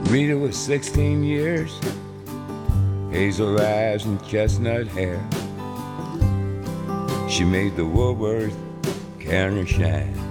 Rita was 16 years, hazel eyes and chestnut hair. She made the Woolworth counter shine.